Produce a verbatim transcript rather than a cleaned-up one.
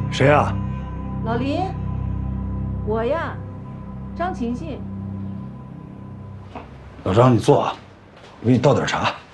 谁呀？ 老林，我呀，张晴晴。 老张，你坐啊，我给你倒点茶。